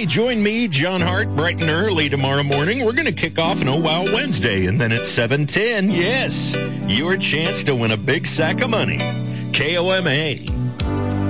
join me, John Hart, bright and early tomorrow morning. We're going to kick off an Oh Wow Wednesday, and then at 7:10, yes, your chance to win a big sack of money. KOMA.